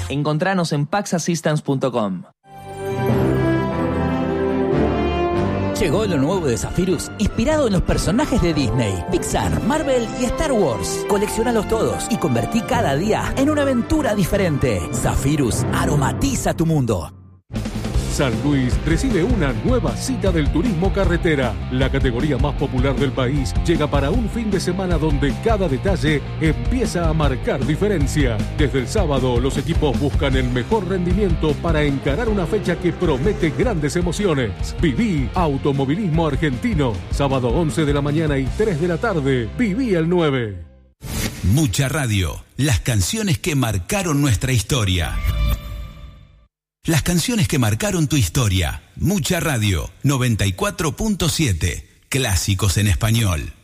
Encontranos en paxassistance.com. Llegó lo nuevo de Zephyrus, inspirado en los personajes de Disney, Pixar, Marvel y Star Wars. Coleccionalos todos y convertí cada día en una aventura diferente. Zephyrus aromatiza tu mundo. San Luis recibe una nueva cita del turismo carretera. La categoría más popular del país llega para un fin de semana donde cada detalle empieza a marcar diferencia. Desde el sábado, los equipos buscan el mejor rendimiento para encarar una fecha que promete grandes emociones. Viví Automovilismo Argentino. Sábado 11 de la mañana y 3 de la tarde. Viví el 9. Mucha Radio. Las canciones que marcaron nuestra historia. Las canciones que marcaron tu historia. Mucha Radio, 94.7. Clásicos en español.